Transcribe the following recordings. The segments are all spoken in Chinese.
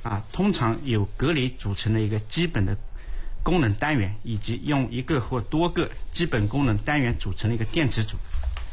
通常由隔离组成的一个基本的功能单元，以及用一个或多个基本功能单元组成的一个电池组。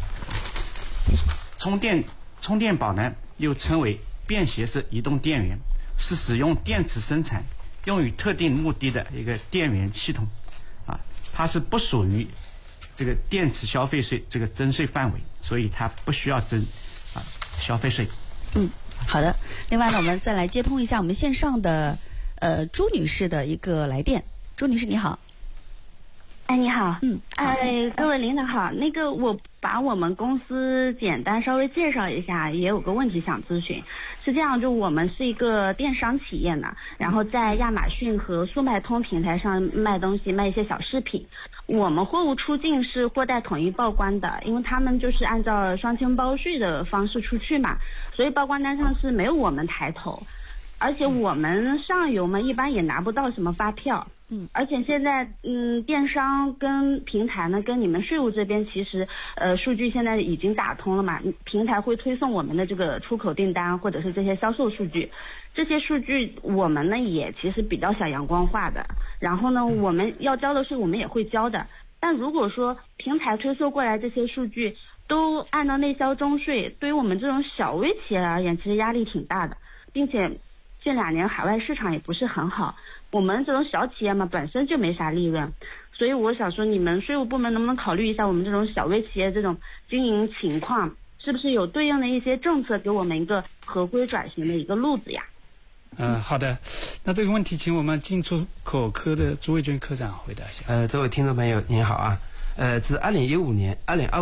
充电宝呢，又称为便携式移动电源，是使用电池生产用于特定目的的一个电源系统。它是不属于这个电池消费税这个征税范围，所以它不需要征消费税。 好的。另外呢，我们再来接通一下我们线上的朱女士的一个来电。朱女士你好。 你好。各位领导好，我把我们公司简单稍微介绍一下，也有个问题想咨询。是这样，就我们是一个电商企业呢，然后在亚马逊和速卖通平台上卖东西，卖一些小饰品。我们货物出境是货代统一报关的，因为他们就是按照双清包税的方式出去嘛，所以报关单上是没有我们抬头，而且我们上游嘛一般也拿不到什么发票。而且现在电商跟平台呢，跟你们税务这边其实数据现在已经打通了嘛，平台会推送我们的这个出口订单或者是这些销售数据，这些数据我们呢也其实比较想阳光化的，然后呢我们要交的税我们也会交的，但如果说平台推送过来这些数据都按照内销中税，对于我们这种小微企业而言其实压力挺大的，并且这2年海外市场也不是很好，我们这种小企业嘛本身就没啥利润，所以我想说你们税务部门能不能考虑一下我们这种小微企业这种经营情况，是不是有对应的一些政策给我们一个合规转型的一个路子呀？ 好的，那这个问题请我们进出口科的朱卫军科长回答一下。 这位听众朋友您好啊，自2025年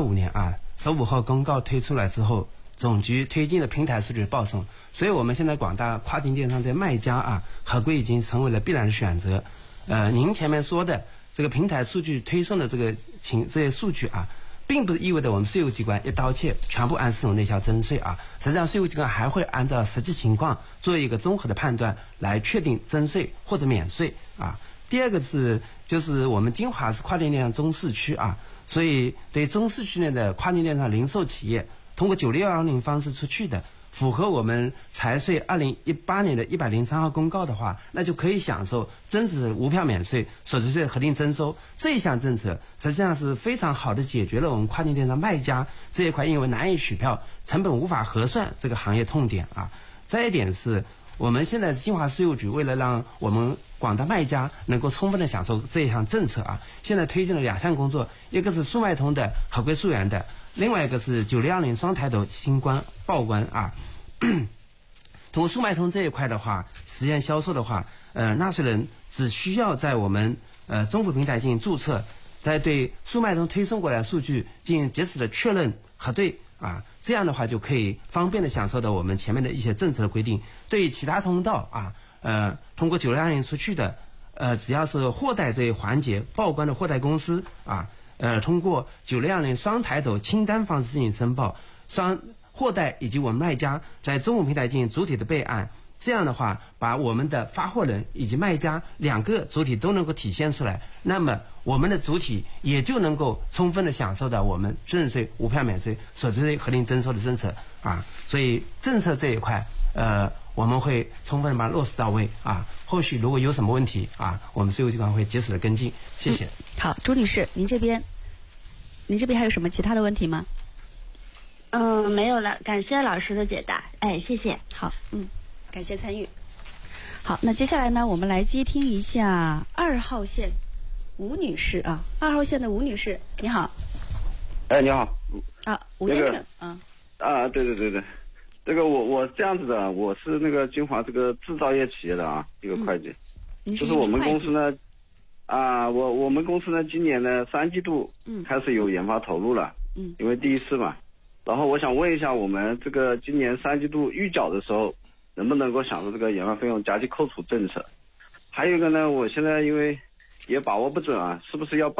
15号公告推出来之后，总局推进的平台数据报送，所以我们现在广大跨境电商这卖家合规已经成为了必然的选择。您前面说的这个平台数据推送的这些数据并不意味着我们税务机关一刀切全部按4种内销征税实际上税务机关还会按照实际情况做一个综合的判断，来确定征税或者免税第二个就是我们金华是跨境电商中市区所以对中市区内的跨境电商零售企业通过9610方式出去的，符合我们财税2018年的103号公告的话，那就可以享受增值无票免税、所得税核定征收这一项政策，实际上是非常好的解决了我们跨境电商卖家这一块因为难以取票、成本无法核算这个行业痛点再一点是，我们现在金华税务局为了让我们广大卖家能够充分的享受这一项政策现在推进了2项工作，一个是速卖通的合规溯源的，另外一个是9610双抬头清关报关通过速卖通这一块的话，实现销售的话，纳税人只需要在我们中府平台进行注册，再对速卖通推送过来的数据进行及时的确认核对这样的话就可以方便的享受到我们前面的一些政策的规定。对于其他通道通过9610出去的只要是货代这一环节报关的货代公司通过9610双抬头清单方式进行申报，货代以及我们卖家在中府平台进行主体的备案，这样的话把我们的发货人以及卖家2个主体都能够体现出来，那么我们的主体也就能够充分的享受到我们增值税无票免税、所得税核定征收的政策所以政策这一块我们会充分把它落实到位后续如果有什么问题我们税务机关会及时的跟进。谢谢。 好，朱女士，您这边还有什么其他的问题吗？ 没有了，感谢老师的解答。谢谢。 好，感谢参与。好，那接下来呢，我们来接听一下2号线吴女士2号线的吴女士，你好。 你好。 吴先生。 对。这个我这样子的，我是那个金华这个制造业企业的一个会计。就是我们公司呢我们公司呢今年呢3季度开始有研发投入了，因为第一次嘛。然后我想问一下，我们这个今年3季度预缴的时候，能不能够享受这个研发费用加计扣除政策？还有一个呢，我现在因为也把握不准是不是要